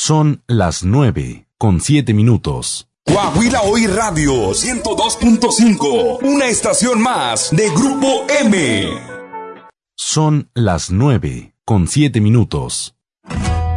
Son las 9:07. Coahuila Hoy Radio 102.5, una estación más de Grupo M. Son las 9:07.